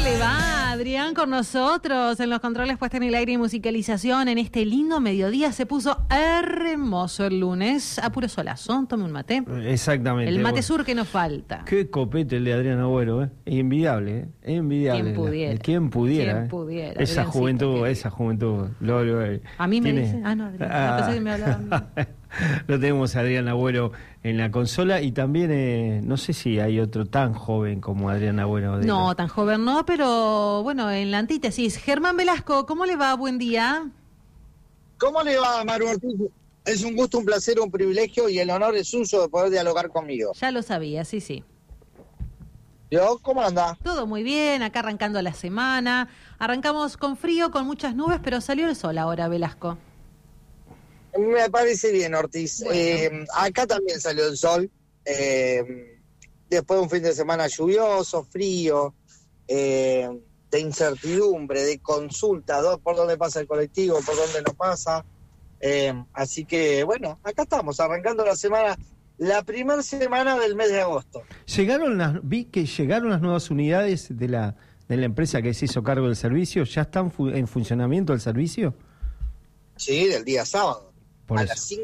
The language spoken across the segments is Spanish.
le va, Adrián, con nosotros en los controles puesta en el aire y musicalización en este lindo mediodía? Se puso hermoso el lunes, a puro solazo, tome un mate. Exactamente. El mate sur que nos falta. Qué copete el de Adrián Agüero, ¿eh? Es envidiable, ¿eh? Es envidiable. ¿Quién pudiera? ¿Quién pudiera? ¿Quién pudiera? Esa juventud, esa juventud. A mí me tiene... dicen, no, Adrián, pensé que me hablaban. Lo tenemos a Adrián Agüero en la consola y también, no sé si hay otro tan joven como Adrián Agüero. No, tan joven no, pero bueno, en la antítesis. Germán Velasco, ¿cómo le va? Buen día. ¿Cómo le va, Maru Ortiz? Es un gusto, un placer, un privilegio y el honor es suyo de poder dialogar conmigo. Ya lo sabía, sí. ¿Yo? ¿Cómo anda? Todo muy bien, acá arrancando la semana. Arrancamos con frío, con muchas nubes, pero salió el sol ahora, Velasco. Me parece bien, Ortiz. Bueno. Acá también salió el sol. Después de un fin de semana lluvioso, frío, de incertidumbre, de consulta, por dónde pasa el colectivo, por dónde no pasa. Así que, bueno, acá estamos, arrancando la semana, la primera semana del mes de agosto. Vi que llegaron las nuevas unidades de la empresa que se hizo cargo del servicio. ¿Ya están en funcionamiento el servicio? Sí, del día sábado. Por a eso. las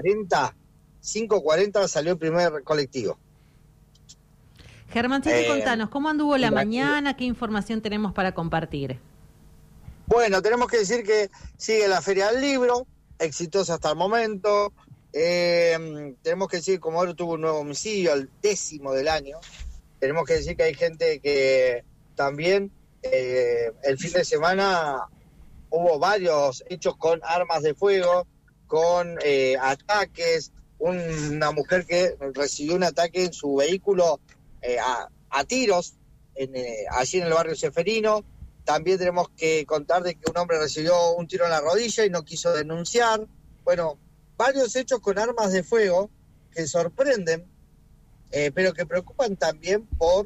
5:40 salió el primer colectivo. Germán, contanos, ¿cómo anduvo la mañana? ¿Qué información tenemos para compartir? Bueno, tenemos que decir que sigue la Feria del Libro, exitosa hasta el momento. Tenemos que decir que Comodoro tuvo un nuevo homicidio, el 10º del año. Tenemos que decir que hay gente que también el fin de semana hubo varios hechos con armas de fuego, con ataques, una mujer que recibió un ataque en su vehículo a tiros allí en el barrio Ceferino. También tenemos que contar de que un hombre recibió un tiro en la rodilla y no quiso denunciar. Bueno, varios hechos con armas de fuego que sorprenden, pero que preocupan también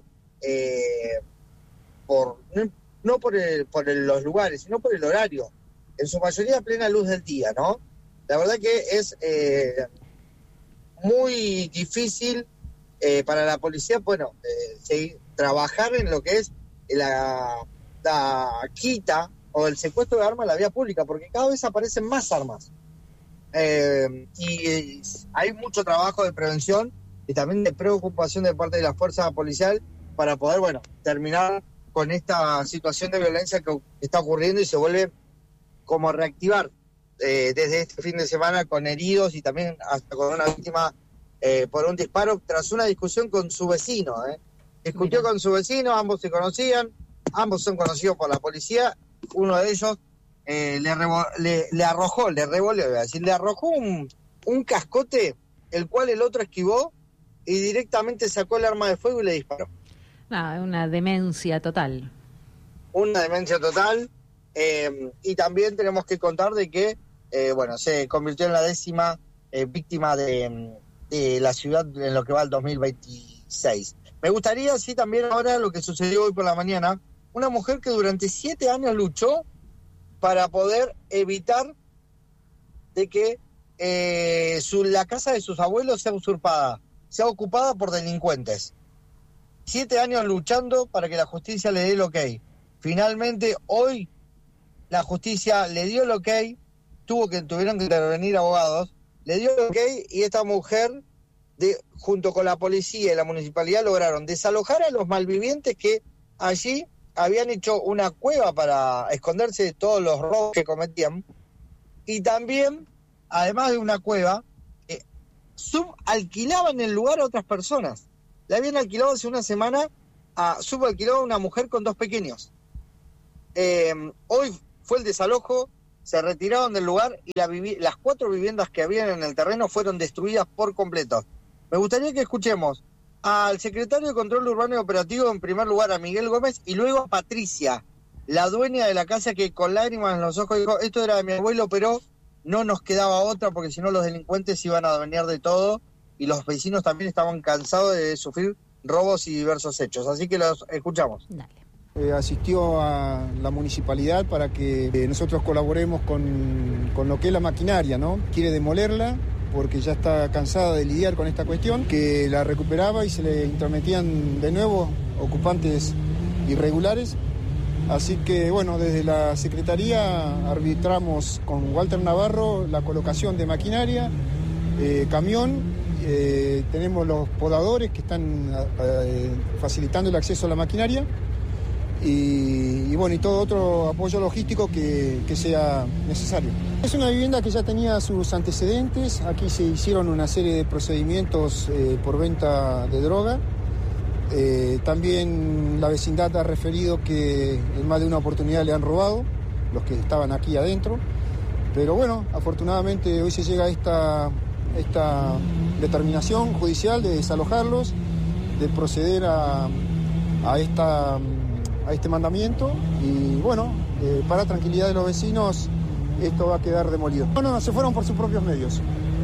no por los lugares, sino por el horario. En su mayoría a plena luz del día, ¿no? La verdad que es muy difícil para la policía, trabajar en lo que es la quita o el secuestro de armas en la vía pública, porque cada vez aparecen más armas. Y hay mucho trabajo de prevención y también de preocupación de parte de la fuerza policial para poder, terminar con esta situación de violencia que está ocurriendo y se vuelve como a reactivar desde este fin de semana con heridos y también hasta con una víctima por un disparo tras una discusión con su vecino. Discutió con su vecino, ambos se conocían, ambos son conocidos por la policía. Uno de ellos le arrojó un cascote, el cual el otro esquivó y directamente sacó el arma de fuego y le disparó. Una demencia total. Una demencia total. Y también tenemos que contar de que se convirtió en la 10ª víctima de la ciudad en lo que va al 2026. Me gustaría, sí, también ahora lo que sucedió hoy por la mañana, una mujer que durante 7 años luchó para poder evitar de que la casa de sus abuelos sea usurpada, sea ocupada por delincuentes. 7 años luchando para que la justicia le dé el ok. Finalmente, hoy, la justicia le dio el ok, tuvieron que intervenir abogados, le dio el ok y esta mujer, junto con la policía y la municipalidad, lograron desalojar a los malvivientes que allí habían hecho una cueva para esconderse de todos los robos que cometían. Y también, además de una cueva, subalquilaban el lugar a otras personas. Le habían alquilado hace una semana, subalquilado a una mujer con 2 pequeños. Hoy fue el desalojo, se retiraron del lugar y las 4 viviendas que habían en el terreno fueron destruidas por completo. Me gustaría que escuchemos al secretario de Control Urbano y Operativo, en primer lugar a Miguel Gómez, y luego a Patricia, la dueña de la casa, que con lágrimas en los ojos dijo: esto era de mi abuelo, pero no nos quedaba otra porque si no los delincuentes iban a venir de todo y los vecinos también estaban cansados de sufrir robos y diversos hechos. Así que los escuchamos. Dale. Asistió a la municipalidad para que nosotros colaboremos con lo que es la maquinaria, ¿no? Quiere demolerla porque ya está cansada de lidiar con esta cuestión, que la recuperaba y se le intrometían de nuevo ocupantes irregulares Así que bueno, desde la Secretaría arbitramos con Walter Navarro la colocación de maquinaria, camión, tenemos los podadores que están facilitando el acceso a la maquinaria y bueno, y todo otro apoyo logístico que sea necesario. Es una vivienda que ya tenía sus antecedentes, aquí se hicieron una serie de procedimientos por venta de droga. También la vecindad ha referido que en más de una oportunidad le han robado los que estaban aquí adentro, pero bueno, afortunadamente hoy se llega a esta determinación judicial de desalojarlos, de proceder a este mandamiento y bueno, para tranquilidad de los vecinos esto va a quedar demolido. No, se fueron por sus propios medios,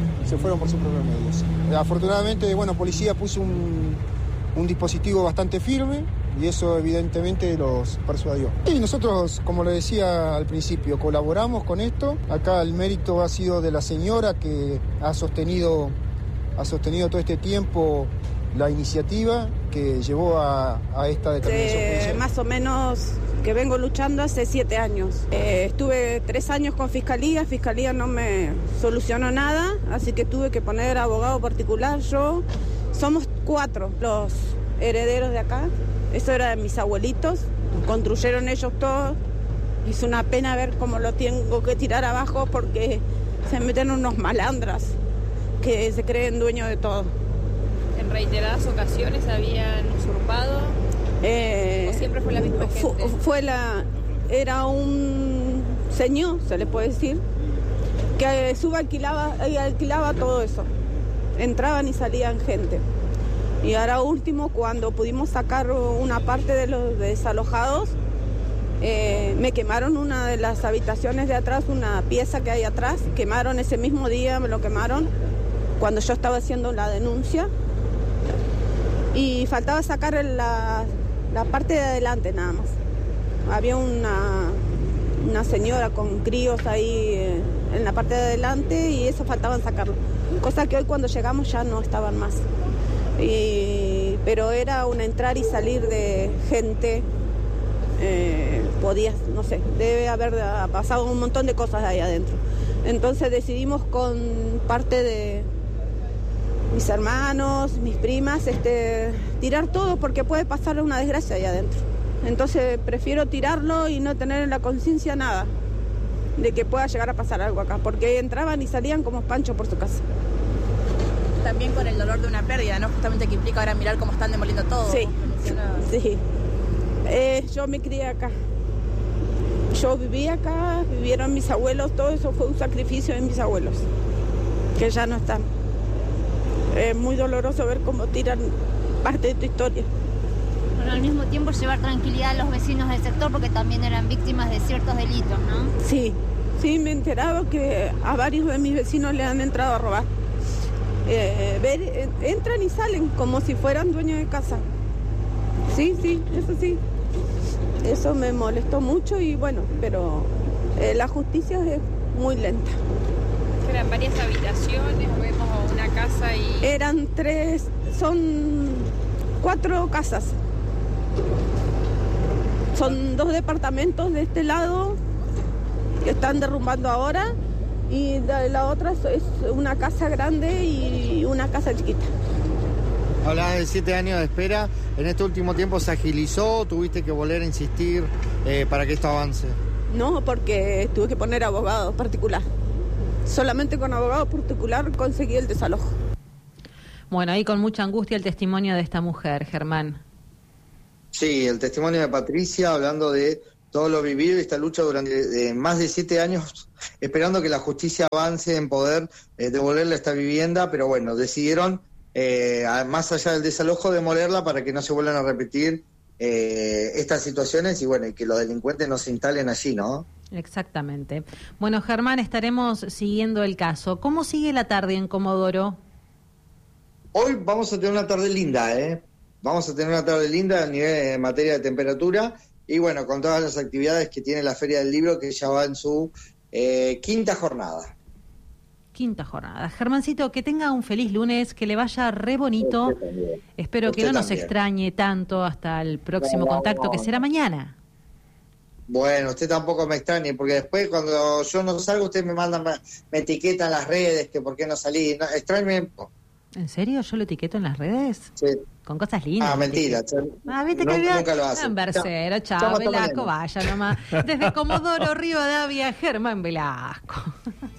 afortunadamente, bueno, policía puso un dispositivo bastante firme y eso evidentemente los persuadió. Y nosotros, como le decía al principio, colaboramos con esto. Acá el mérito ha sido de la señora que ha sostenido todo este tiempo la iniciativa que llevó a esta determinación judicial. Más o menos que vengo luchando hace 7 años. Estuve 3 años con Fiscalía no me solucionó nada, así que tuve que poner abogado particular yo. Somos 4 los herederos de acá, eso era de mis abuelitos, construyeron ellos todo, es una pena ver cómo lo tengo que tirar abajo porque se meten unos malandras que se creen dueños de todo. ¿En reiteradas ocasiones habían usurpado? ¿O siempre fue la misma gente? Era un señor, se le puede decir, que alquilaba todo eso. Entraban y salían gente. Y ahora último, cuando pudimos sacar una parte de los desalojados, me quemaron una de las habitaciones de atrás, una pieza que hay atrás, quemaron ese mismo día, me lo quemaron, cuando yo estaba haciendo la denuncia. Y faltaba sacar la parte de adelante nada más. Había una señora con críos ahí en la parte de adelante y eso faltaban sacarlo. Cosa que hoy cuando llegamos ya no estaban más. Pero era un entrar y salir de gente. Podías, no sé, debe haber pasado un montón de cosas ahí adentro. Entonces decidimos con parte de mis hermanos, mis primas, tirar todo porque puede pasar una desgracia ahí adentro. Entonces prefiero tirarlo y no tener en la conciencia nada de que pueda llegar a pasar algo acá, porque entraban y salían como Pancho por su casa. También con el dolor de una pérdida, ¿no? Justamente que implica ahora mirar cómo están demoliendo todo. Sí, sí. Yo me crié acá. Yo viví acá, vivieron mis abuelos, todo eso fue un sacrificio de mis abuelos, que ya no están. Es muy doloroso ver cómo tiran parte de tu historia. Pero al mismo tiempo llevar tranquilidad a los vecinos del sector porque también eran víctimas de ciertos delitos, ¿no? Sí, me he enterado que a varios de mis vecinos le han entrado a robar. Entran y salen como si fueran dueños de casa. Sí, eso sí. Eso me molestó mucho y bueno, pero la justicia es muy lenta. ¿Eran varias habitaciones o vemos una casa y...? Eran 3, son 4 casas. Son 2 departamentos de este lado que están derrumbando ahora y de la otra es una casa grande y una casa chiquita. Hablabas de 7 años de espera. ¿En este último tiempo se agilizó? ¿Tuviste que volver a insistir para que esto avance? No, porque tuve que poner abogado particular. Solamente con abogado particular conseguí el desalojo. Bueno, ahí con mucha angustia el testimonio de esta mujer, Germán. Sí, el testimonio de Patricia hablando de todo lo vivido y esta lucha durante más de 7 años, esperando que la justicia avance en poder devolverle esta vivienda, pero bueno, decidieron, más allá del desalojo, demolerla para que no se vuelvan a repetir estas situaciones y bueno, y que los delincuentes no se instalen allí, ¿no? Exactamente. Bueno, Germán, estaremos siguiendo el caso. ¿Cómo sigue la tarde en Comodoro? Hoy vamos a tener una tarde linda, Vamos a tener una tarde linda a nivel de materia de temperatura y bueno, con todas las actividades que tiene la Feria del Libro que ya va en su quinta jornada. Quinta jornada. Germancito, que tenga un feliz lunes, que le vaya re bonito. Espero que no nos extrañe tanto hasta el próximo contacto, que será mañana. Bueno, usted tampoco me extrañe, porque después cuando yo no salgo, usted me manda, me etiqueta en las redes, que por qué no salí. No, extrañme. ¿En serio? ¿Yo lo etiqueto en las redes? Sí. Con cosas lindas. Mentira. Viste No, que nunca lo hace. Germán Bercero, chao, Velasco, vaya nomás. Desde Comodoro Rivadavia, Germán Velasco.